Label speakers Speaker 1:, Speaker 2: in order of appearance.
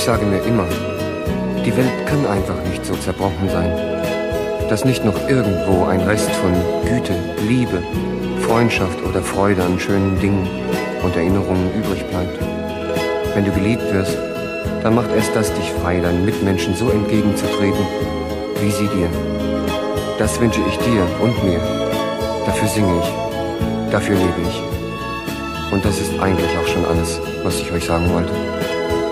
Speaker 1: sage mir immer, die Welt kann einfach nicht so zerbrochen sein, dass nicht noch irgendwo ein Rest von Güte, Liebe, Freundschaft oder Freude an schönen Dingen und Erinnerungen übrig bleibt. Wenn du geliebt wirst, dann macht erst das dich frei, deinen Mitmenschen so entgegenzutreten, wie sie dir. Das wünsche ich dir und mir. Dafür singe ich. Dafür lebe ich. Und das ist eigentlich auch schon alles, was ich euch sagen wollte.